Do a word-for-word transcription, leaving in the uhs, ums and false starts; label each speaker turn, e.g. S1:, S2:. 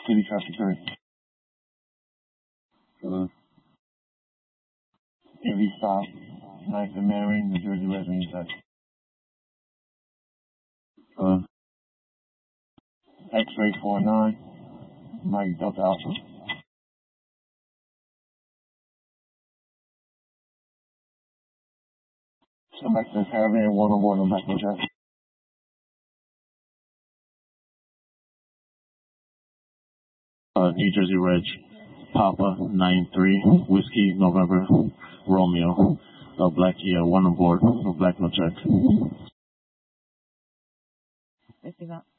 S1: City traffic three. Hello. Every stop, Nathan Mary, New Jersey resident check. Hello. X-ray four nine, Mike Delta Alpha. So back to the caravan, one on board on back no check. Uh, New Jersey Reg, Papa nine three, Whiskey November, Romeo, uh, Black, yeah, one on board, no black no check.
S2: I see that.